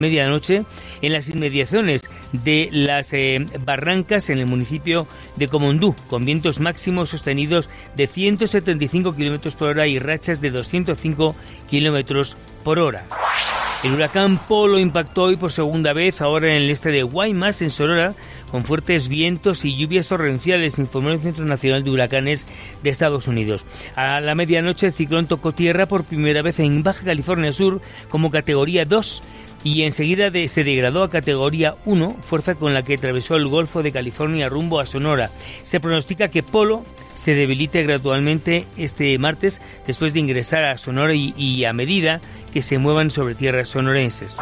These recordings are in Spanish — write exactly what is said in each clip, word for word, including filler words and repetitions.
medianoche en las inmediaciones de las eh, barrancas en el municipio de Comondú, con vientos máximos sostenidos de ciento setenta y cinco kilómetros por hora y rachas de doscientos cinco kilómetros por hora. El huracán Polo impactó hoy por segunda vez, ahora en el este de Guaymas, en Sonora, con fuertes vientos y lluvias torrenciales, informó el Centro Nacional de Huracanes de Estados Unidos. A la medianoche el ciclón tocó tierra por primera vez en Baja California Sur como categoría dos y enseguida de, se degradó a categoría uno, fuerza con la que atravesó el Golfo de California rumbo a Sonora. Se pronostica que Polo se debilite gradualmente este martes después de ingresar a Sonora y, y a medida que se muevan sobre tierras sonorenses.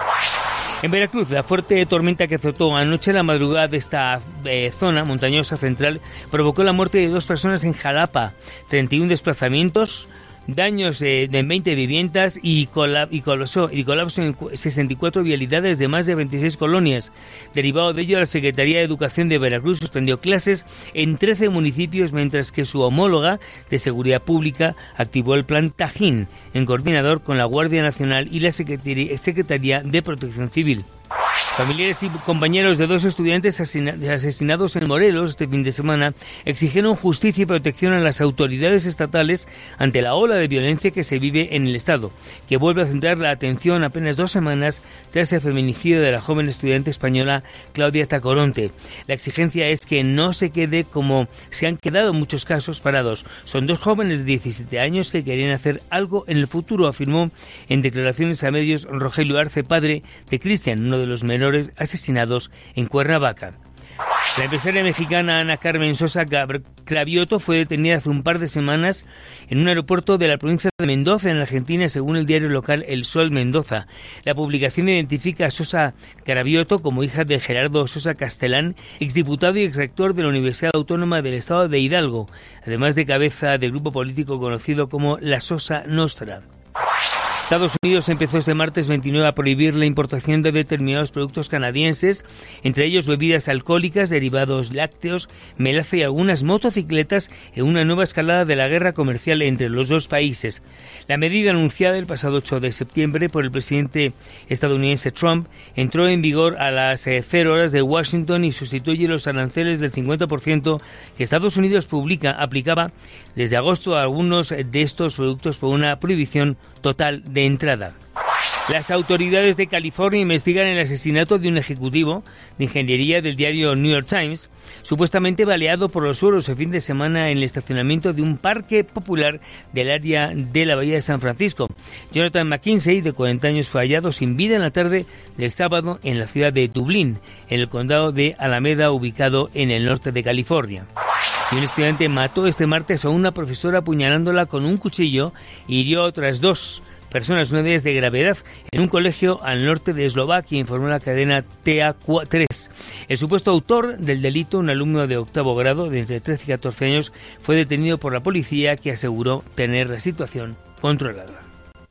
En Veracruz, la fuerte tormenta que azotó anoche la madrugada de esta eh, zona montañosa central provocó la muerte de dos personas en Jalapa, treinta y uno desplazamientos, daños eh, en veinte viviendas y, colap- y, colapso, y colapso en sesenta y cuatro vialidades de más de veintiséis colonias. Derivado de ello, la Secretaría de Educación de Veracruz suspendió clases en trece municipios, mientras que su homóloga de Seguridad Pública activó el plan Tajín, en coordinador con la Guardia Nacional y la Secretaría, Secretaría de Protección Civil. Familiares y compañeros de dos estudiantes asesinados en Morelos este fin de semana exigieron justicia y protección a las autoridades estatales ante la ola de violencia que se vive en el Estado, que vuelve a centrar la atención apenas dos semanas tras el feminicidio de la joven estudiante española Claudia Tacoronte. La exigencia es que no se quede como se han quedado en muchos casos parados. Son dos jóvenes de diecisiete años que querían hacer algo en el futuro, afirmó en declaraciones a medios Rogelio Arce, padre de Cristian, uno de los menores asesinados en Cuernavaca. La empresaria mexicana Ana Carmen Sosa Cravioto fue detenida hace un par de semanas en un aeropuerto de la provincia de Mendoza, en Argentina, según el diario local El Sol Mendoza. La publicación identifica a Sosa Cravioto como hija de Gerardo Sosa Castellán, exdiputado y exrector de la Universidad Autónoma del Estado de Hidalgo, además de cabeza del grupo político conocido como la Sosa Nostra. Estados Unidos empezó este martes veintinueve a prohibir la importación de determinados productos canadienses, entre ellos bebidas alcohólicas, derivados lácteos, melaza y algunas motocicletas, en una nueva escalada de la guerra comercial entre los dos países. La medida anunciada el pasado ocho de septiembre por el presidente estadounidense Trump entró en vigor a las cero horas de Washington y sustituye los aranceles del cincuenta por ciento que Estados Unidos publica, aplicaba desde agosto a algunos de estos productos por una prohibición total de entrada. Las autoridades de California investigan el asesinato de un ejecutivo de ingeniería del diario New York Times, supuestamente baleado por los suelos el fin de semana en el estacionamiento de un parque popular del área de la Bahía de San Francisco. Jonathan McKinsey, de cuarenta años, fue hallado sin vida en la tarde del sábado en la ciudad de Dublín, en el condado de Alameda, ubicado en el norte de California. Y un estudiante mató este martes a una profesora apuñalándola con un cuchillo y hirió a otras dos personas, una de ellas de gravedad, en un colegio al norte de Eslovaquia, informó la cadena T A tres. El supuesto autor del delito, un alumno de octavo grado de entre trece y catorce años, fue detenido por la policía, que aseguró tener la situación controlada.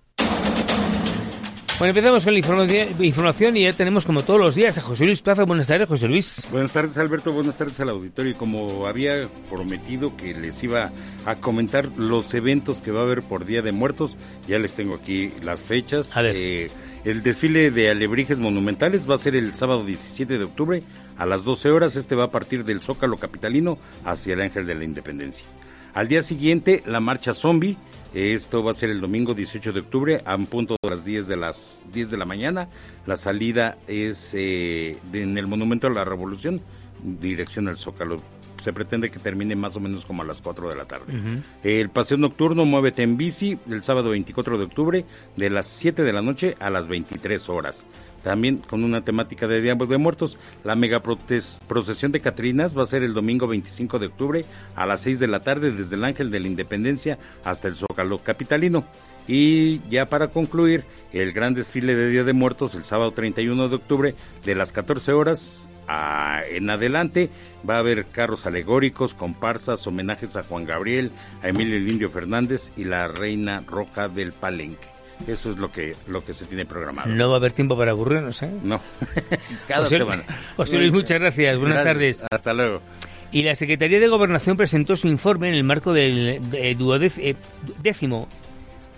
Bueno, empezamos con la información y ya tenemos, como todos los días, a José Luis Plaza. Buenas tardes, José Luis. Buenas tardes, Alberto. Buenas tardes al auditorio. Y como había prometido que les iba a comentar los eventos que va a haber por Día de Muertos, ya les tengo aquí las fechas. A ver. Eh, el desfile de alebrijes monumentales va a ser el sábado diecisiete de octubre a las doce horas. Este va a partir del Zócalo capitalino hacia el Ángel de la Independencia. Al día siguiente, la marcha zombie. Esto va a ser el domingo dieciocho de octubre a un punto de las diez de las diez de la mañana. La salida es eh, de, en el Monumento a la Revolución, dirección al Zócalo. Se pretende que termine más o menos como a las cuatro de la tarde. Uh-huh. El paseo nocturno Muévete en Bici, el sábado veinticuatro de octubre, de las siete de la noche a las veintitrés horas. También con una temática de Día de Muertos, la mega procesión de Catrinas va a ser el domingo veinticinco de octubre a las seis de la tarde, desde el Ángel de la Independencia hasta el Zócalo capitalino. Y ya para concluir, el gran desfile de Día de Muertos el sábado treinta y uno de octubre, de las catorce horas a, en adelante, va a haber carros alegóricos, comparsas, homenajes a Juan Gabriel, a Emilio el Indio Fernández y la Reina Roja del Palenque. Eso es lo que lo que se tiene programado. No va a haber tiempo para aburrirnos, ¿eh? No, cada José, semana. José Luis, muchas gracias. Buenas gracias. tardes. Hasta luego. Y la Secretaría de Gobernación presentó su informe en el marco del de, duodécimo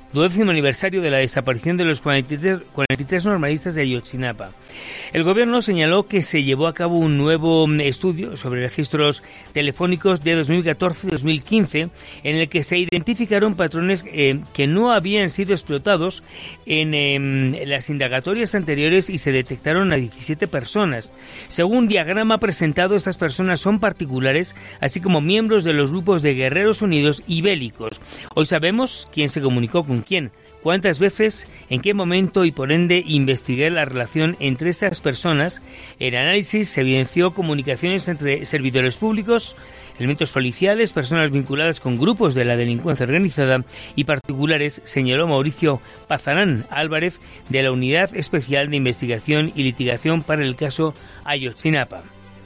duodécimo aniversario de la desaparición de los cuarenta y tres normalistas de Ayotzinapa. El gobierno señaló que se llevó a cabo un nuevo estudio sobre registros telefónicos de dos mil catorce y dos mil quince en el que se identificaron patrones eh, que no habían sido explotados en eh, las indagatorias anteriores y se detectaron a diecisiete personas. Según diagrama presentado, estas personas son particulares, así como miembros de los grupos de Guerreros Unidos y bélicos. Hoy sabemos quién se comunicó con quién, cuántas veces, en qué momento y por ende investigué la relación entre esas personas. El análisis se evidenció comunicaciones entre servidores públicos, elementos policiales, personas vinculadas con grupos de la delincuencia organizada y particulares, señaló Mauricio Pazarán Álvarez de la Unidad Especial de Investigación y Litigación para el caso Ayotzinapa.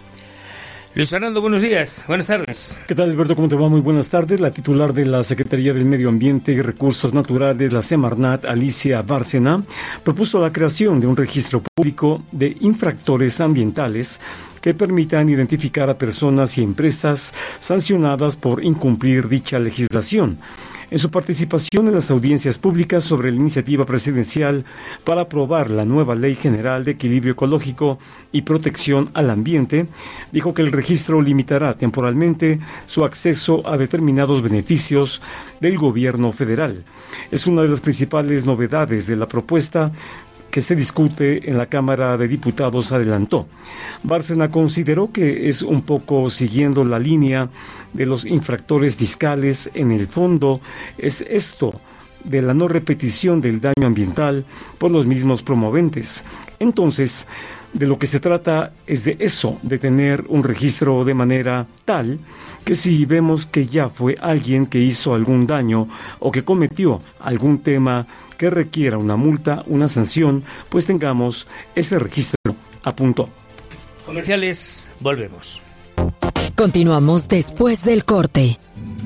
Luis Fernando, buenos días, buenas tardes. ¿Qué tal, Alberto? ¿Cómo te va? Muy buenas tardes. La titular de la Secretaría del Medio Ambiente y Recursos Naturales, la Semarnat, Alicia Bárcena, propuso la creación de un registro público de infractores ambientales que permitan identificar a personas y empresas sancionadas por incumplir dicha legislación. En su participación en las audiencias públicas sobre la iniciativa presidencial para aprobar la nueva Ley General de Equilibrio Ecológico y Protección al Ambiente, dijo que el registro limitará temporalmente su acceso a determinados beneficios del gobierno federal. Es una de las principales novedades de la propuesta que se discute en la Cámara de Diputados, adelantó. Bárcena consideró que es un poco siguiendo la línea de los infractores fiscales. En el fondo es esto de la no repetición del daño ambiental por los mismos promoventes. Entonces, de lo que se trata es de eso, de tener un registro de manera tal que si vemos que ya fue alguien que hizo algún daño o que cometió algún tema que requiera una multa, una sanción, pues tengamos ese registro, apuntó. Comerciales, volvemos. Continuamos después del corte.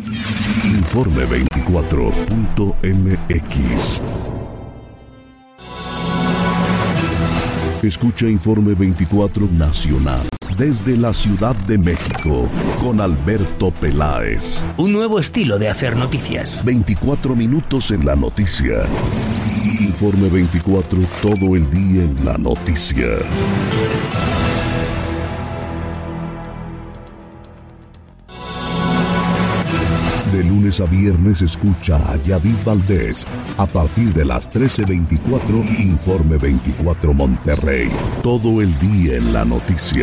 Informe veinticuatro punto m x. Escucha Informe veinticuatro Nacional desde la Ciudad de México con Alberto Peláez. Un nuevo estilo de hacer noticias. veinticuatro minutos en la noticia. Informe veinticuatro, todo el día en la noticia. De lunes a viernes escucha a Yadid Valdés a partir de las trece veinticuatro, Informe veinticuatro Monterrey. Todo el día en la noticia.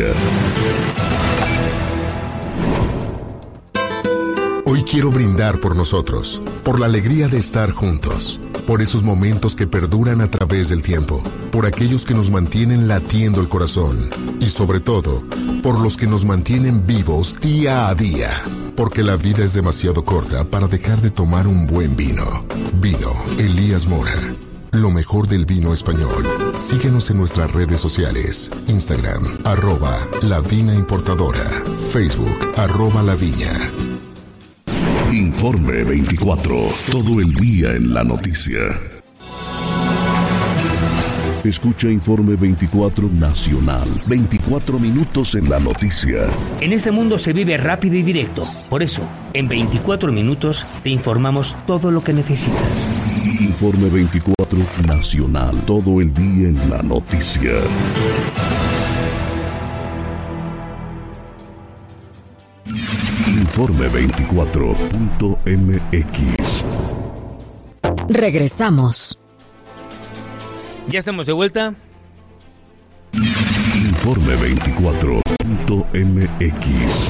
Hoy quiero brindar por nosotros, por la alegría de estar juntos, por esos momentos que perduran a través del tiempo, por aquellos que nos mantienen latiendo el corazón y sobre todo, por los que nos mantienen vivos día a día. Porque la vida es demasiado corta para dejar de tomar un buen vino. Vino Elías Mora. Lo mejor del vino español. Síguenos en nuestras redes sociales. Instagram, arroba La Vina Importadora. Facebook, arroba La Viña. Informe veinticuatro. Todo el día en la noticia. Escucha Informe veinticuatro Nacional. veinticuatro minutos en la noticia. En este mundo se vive rápido y directo. Por eso, en veinticuatro minutos te informamos todo lo que necesitas. Informe veinticuatro Nacional. Todo el día en la noticia. Informe veinticuatro punto m x. Regresamos. Ya estamos de vuelta. Informe veinticuatro punto m x.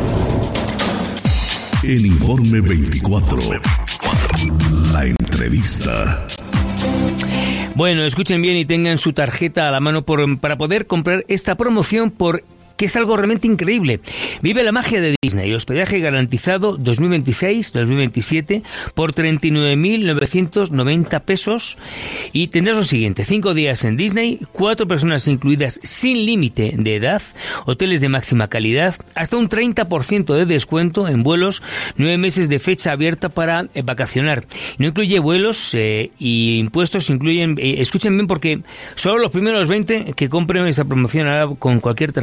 En Informe veinticuatro, la entrevista. Bueno, escuchen bien y tengan su tarjeta a la mano por, para poder comprar esta promoción por... que es algo realmente increíble. Vive la magia de Disney. Hospedaje garantizado dos mil veintiséis dos mil veintisiete por treinta y nueve mil novecientos noventa pesos. Y tendrás lo siguiente: cinco días en Disney, cuatro personas incluidas sin límite de edad, hoteles de máxima calidad, hasta un treinta por ciento de descuento en vuelos, nueve meses de fecha abierta para eh, vacacionar. No incluye vuelos eh, y impuestos, incluyen, eh, escuchen bien porque solo los primeros veinte que compren esta promoción ahora con cualquier tarjeta garantizada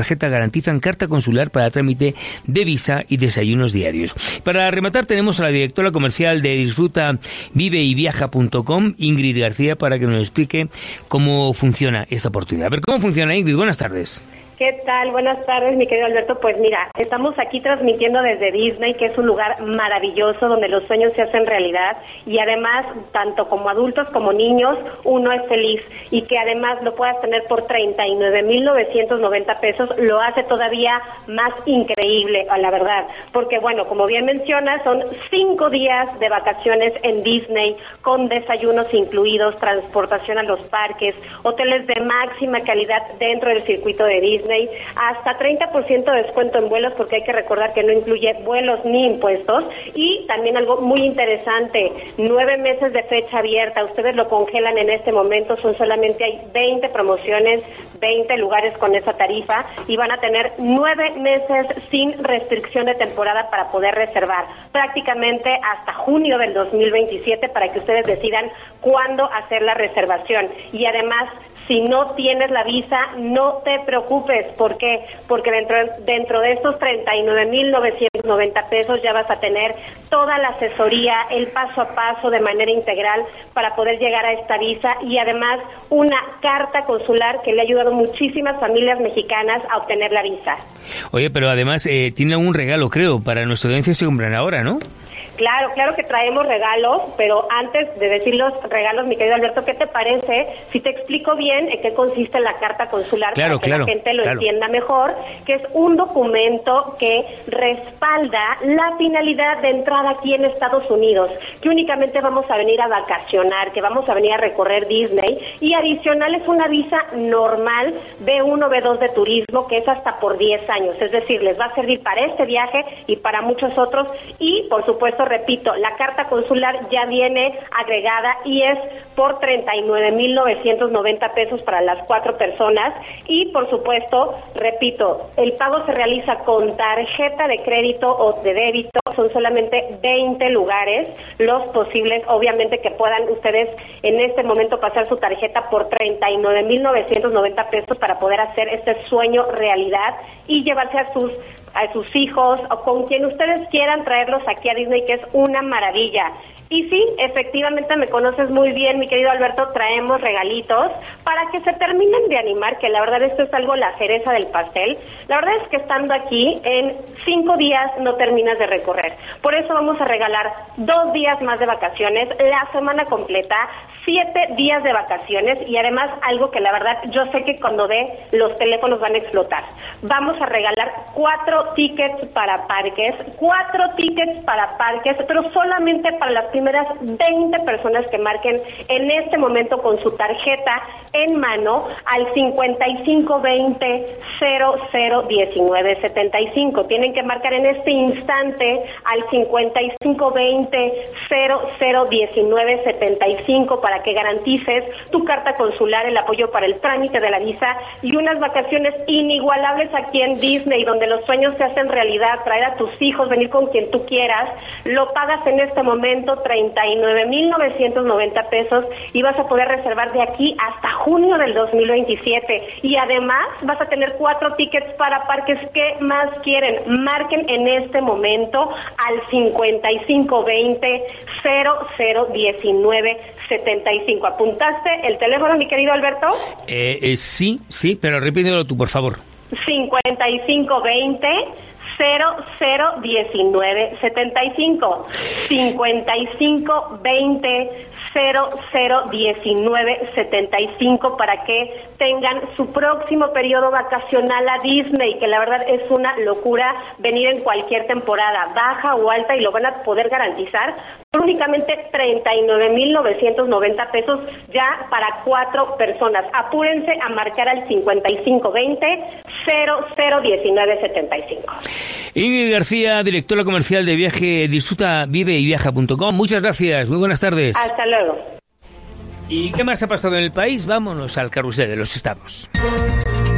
garantizan carta consular para trámite de visa y desayunos diarios. Para rematar tenemos a la directora comercial de Disfruta Vive y Viaja punto com, Ingrid García, para que nos explique cómo funciona esta oportunidad. A ver, ¿cómo funciona, Ingrid? Buenas tardes. ¿Qué tal? Buenas tardes, mi querido Alberto. Pues mira, estamos aquí transmitiendo desde Disney, que es un lugar maravilloso donde los sueños se hacen realidad y además, tanto como adultos como niños, uno es feliz y que además lo puedas tener por treinta y nueve mil novecientos noventa pesos, lo hace todavía más increíble, a la verdad. Porque bueno, como bien mencionas, son cinco días de vacaciones en Disney con desayunos incluidos, transportación a los parques, hoteles de máxima calidad dentro del circuito de Disney, hasta treinta por ciento de descuento en vuelos, porque hay que recordar que no incluye vuelos ni impuestos, y también algo muy interesante, nueve meses de fecha abierta, ustedes lo congelan en este momento, son solamente hay veinte promociones, veinte lugares con esa tarifa, y van a tener nueve meses sin restricción de temporada para poder reservar, prácticamente hasta junio del dos mil veintisiete, para que ustedes decidan cuándo hacer la reservación. Y además, si no tienes la visa, no te preocupes. ¿Por qué? Porque dentro, dentro de estos treinta y nueve mil novecientos noventa pesos ya vas a tener toda la asesoría, el paso a paso de manera integral para poder llegar a esta visa, y además una carta consular que le ha ayudado a muchísimas familias mexicanas a obtener la visa. Oye, pero además eh, tiene un regalo, creo, para nuestra audiencia, se compran ahora, ¿no? Claro, claro que traemos regalos, pero antes de decir los regalos, mi querido Alberto, ¿qué te parece si te explico bien en qué consiste la carta consular, claro, para que claro, la gente lo claro. entienda mejor? Que es un documento que respalda la finalidad de entrada aquí en Estados Unidos, que únicamente vamos a venir a vacacionar, que vamos a venir a recorrer Disney, y adicional es una visa normal B uno, B dos de turismo, que es hasta por diez años, es decir, les va a servir para este viaje y para muchos otros, y por supuesto, repito, la carta consular ya viene agregada y es por treinta y nueve mil novecientos noventa pesos para las cuatro personas, y por supuesto, repito, el pago se realiza con tarjeta de crédito o de débito, son solamente veinte lugares los posibles, obviamente que puedan ustedes en este momento pasar su tarjeta por treinta y nueve mil novecientos noventa pesos para poder hacer este sueño realidad y llevarse a sus a sus hijos o con quien ustedes quieran traerlos aquí a Disney, que es una maravilla. Y sí, efectivamente me conoces muy bien, mi querido Alberto, traemos regalitos para que se terminen de animar, que la verdad esto es algo la cereza del pastel. La verdad es que estando aquí, en cinco días no terminas de recorrer. Por eso vamos a regalar dos días más de vacaciones, la semana completa, siete días de vacaciones, y además algo que la verdad yo sé que cuando dé los teléfonos van a explotar. Vamos a regalar cuatro tickets para parques, cuatro tickets para parques, pero solamente para las primeras veinte personas que marquen en este momento con su tarjeta en mano al cincuenta y cinco veinte cero cero diecinueve setenta y cinco. Tienen que marcar en este instante al cincuenta y cinco veinte cero cero diecinueve setenta y cinco para que garantices tu carta consular, el apoyo para el trámite de la visa y unas vacaciones inigualables aquí en Disney, donde los sueños se hacen realidad, traer a tus hijos, venir con quien tú quieras. Lo pagas en este momento treinta y nueve mil novecientos noventa pesos y vas a poder reservar de aquí hasta junio del dos mil veintisiete, y además vas a tener cuatro tickets para parques. ¿Qué más quieren? Marquen en este momento al cincuenta y cinco veinte cero cero diecinueve setenta y cinco. ¿Apuntaste el teléfono, mi querido Alberto? Eh, eh, sí, sí, pero repítelo tú, por favor. cincuenta y cinco veinte cero cero diecinueve setenta y cinco. cincuenta y cinco veinte cero cero diecinueve setenta y cinco para que tengan su próximo periodo vacacional a Disney, que la verdad es una locura venir en cualquier temporada, baja o alta, y lo van a poder garantizar por únicamente treinta y nueve mil novecientos noventa pesos ya para cuatro personas. Apúrense a marcar al cincuenta y cinco veinte cero cero diecinueve setenta y cinco. Ingrid García, directora comercial de viaje Disfruta Vive y Viaja punto com. Muchas gracias, muy buenas tardes. Hasta luego. ¿Y qué más ha pasado en el país? Vámonos al carrusel de los estados.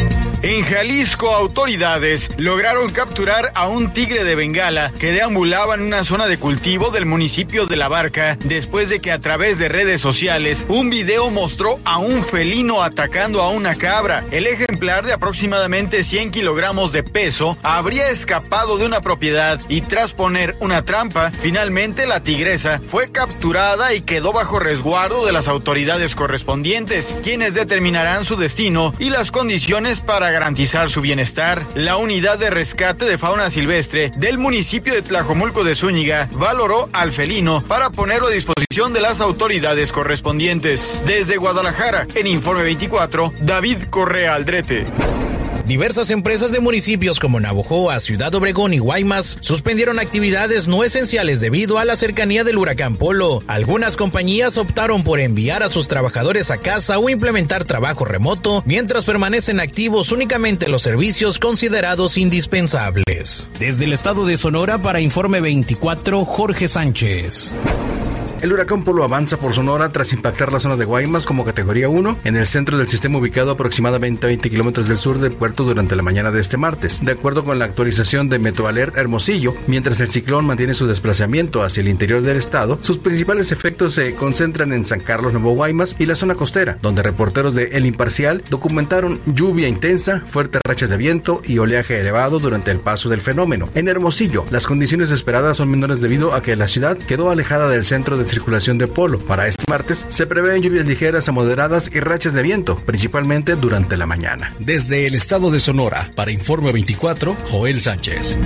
En Jalisco, autoridades lograron capturar a un tigre de Bengala que deambulaba en una zona de cultivo del municipio de La Barca después de que a través de redes sociales un video mostró a un felino atacando a una cabra. El ejemplar de aproximadamente cien kilogramos de peso habría escapado de una propiedad y tras poner una trampa, finalmente la tigresa fue capturada y quedó bajo resguardo de las autoridades correspondientes, quienes determinarán su destino y las condiciones para garantizar su bienestar. La unidad de rescate de fauna silvestre del municipio de Tlajomulco de Zúñiga valoró al felino para ponerlo a disposición de las autoridades correspondientes. Desde Guadalajara, en Informe veinticuatro, David Correa Aldrete. Diversas empresas de municipios como Navojoa, Ciudad Obregón y Guaymas suspendieron actividades no esenciales debido a la cercanía del huracán Polo. Algunas compañías optaron por enviar a sus trabajadores a casa o implementar trabajo remoto, mientras permanecen activos únicamente los servicios considerados indispensables. Desde el estado de Sonora para Informe veinticuatro, Jorge Sánchez. El huracán Polo avanza por Sonora tras impactar la zona de Guaymas como categoría uno en el centro del sistema ubicado aproximadamente a veinte kilómetros del sur del puerto durante la mañana de este martes. De acuerdo con la actualización de Meteoalert Hermosillo, mientras el ciclón mantiene su desplazamiento hacia el interior del estado, sus principales efectos se concentran en San Carlos, Nuevo Guaymas y la zona costera, donde reporteros de El Imparcial documentaron lluvia intensa, fuertes rachas de viento y oleaje elevado durante el paso del fenómeno. En Hermosillo, las condiciones esperadas son menores debido a que la ciudad quedó alejada del centro de circulación de Polo. Para este martes se prevén lluvias ligeras a moderadas y rachas de viento, principalmente durante la mañana. Desde el estado de Sonora, para Informe veinticuatro, Joel Sánchez.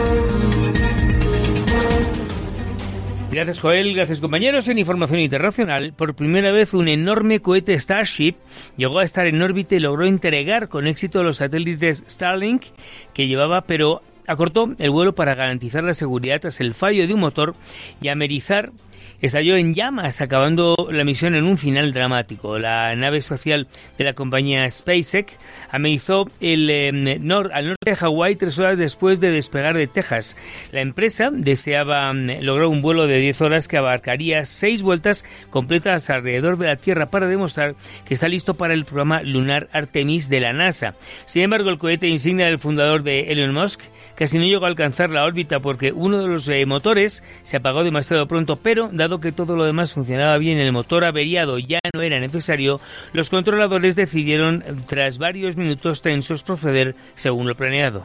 Gracias, Joel. Gracias, compañeros. En información internacional, por primera vez un enorme cohete Starship llegó a estar en órbita y logró entregar con éxito los satélites Starlink que llevaba, pero acortó el vuelo para garantizar la seguridad tras el fallo de un motor y amerizar estalló en llamas, acabando la misión en un final dramático. La nave espacial de la compañía SpaceX amerizó el, eh, nor- al norte de Hawái tres horas después de despegar de Texas. La empresa deseaba eh, lograr un vuelo de diez horas que abarcaría seis vueltas completas alrededor de la Tierra para demostrar que está listo para el programa lunar Artemis de la NASA. Sin embargo, el cohete insignia del fundador de Elon Musk casi no llegó a alcanzar la órbita porque uno de los eh, motores se apagó demasiado pronto, pero dado que todo lo demás funcionaba bien, el motor averiado ya no era necesario, los controladores decidieron, tras varios minutos tensos, proceder según lo planeado.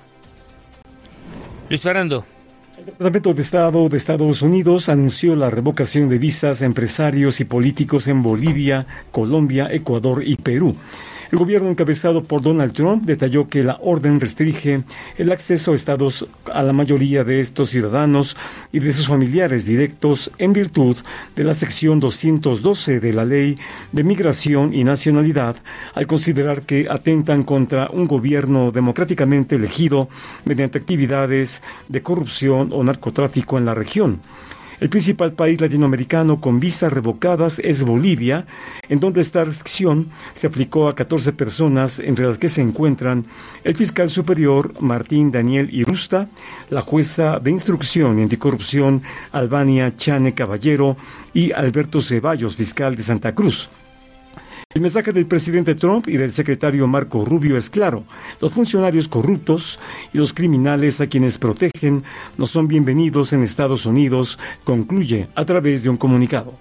Luis Fernando. El Departamento de Estado de Estados Unidos anunció la revocación de visas a empresarios y políticos en Bolivia, Colombia, Ecuador y Perú. El gobierno encabezado por Donald Trump detalló que la orden restringe el acceso a estados a la mayoría de estos ciudadanos y de sus familiares directos en virtud de la sección doscientos doce de la Ley de Migración y Nacionalidad, al considerar que atentan contra un gobierno democráticamente elegido mediante actividades de corrupción o narcotráfico en la región. El principal país latinoamericano con visas revocadas es Bolivia, en donde esta restricción se aplicó a catorce personas, entre las que se encuentran el fiscal superior Martín Daniel Irusta, la jueza de instrucción y anticorrupción Albania Chane Caballero y Alberto Ceballos, fiscal de Santa Cruz. El mensaje del presidente Trump y del secretario Marco Rubio es claro: los funcionarios corruptos y los criminales a quienes protegen no son bienvenidos en Estados Unidos, concluye a través de un comunicado.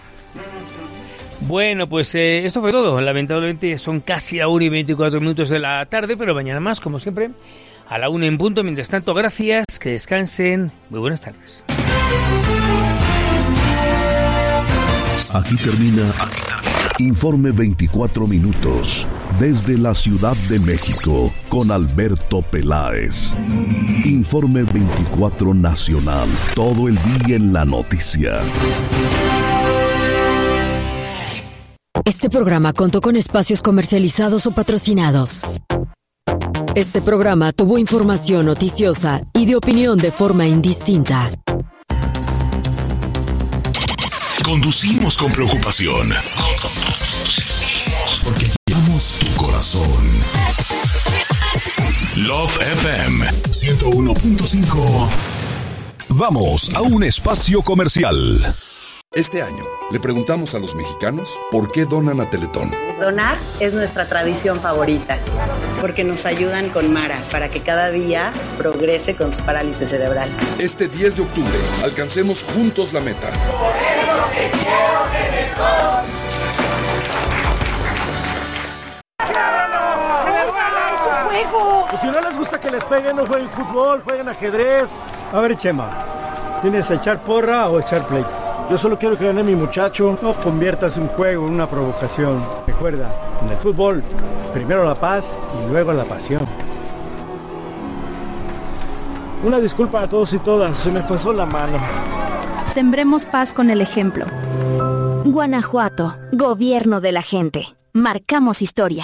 Bueno, pues eh, esto fue todo. Lamentablemente son casi a una y veinticuatro minutos de la tarde, pero mañana más, como siempre, a la una en punto. Mientras tanto, gracias, que descansen. Muy buenas tardes. Aquí termina, aquí termina. Informe veinticuatro minutos, desde la Ciudad de México, con Alberto Peláez. Informe veinticuatro Nacional, todo el día en la noticia. Este programa contó con espacios comercializados o patrocinados. Este programa tuvo información noticiosa y de opinión de forma indistinta. Conducimos con preocupación, porque llevamos tu corazón. Love F M ciento uno punto cinco. Vamos a un espacio comercial. Este año le preguntamos a los mexicanos por qué donan a Teletón. Donar es nuestra tradición favorita, porque nos ayudan con Mara para que cada día progrese con su parálisis cerebral. Este diez de octubre, alcancemos juntos la meta. Por eso te quiero, Teletón. Pues si no les gusta que les peguen, no jueguen fútbol, jueguen ajedrez. A ver, Chema, ¿vienes a echar porra o echar pleito? Yo solo quiero que gane mi muchacho. No conviertas un juego en una provocación. Recuerda, en el fútbol, primero la paz y luego la pasión. Una disculpa a todos y todas, se me pasó la mano. Sembremos paz con el ejemplo. Guanajuato, gobierno de la gente. Marcamos historia.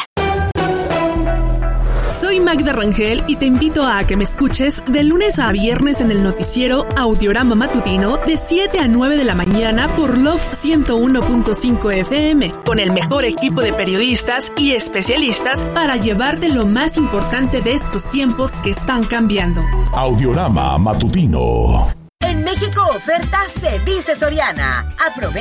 Soy Magda Rangel y te invito a que me escuches de lunes a viernes en el noticiero Audiorama Matutino de siete a nueve de la mañana por Love ciento uno punto cinco F M, con el mejor equipo de periodistas y especialistas para llevarte lo más importante de estos tiempos que están cambiando. Audiorama Matutino. En México oferta se dice Soriana. Aprovecha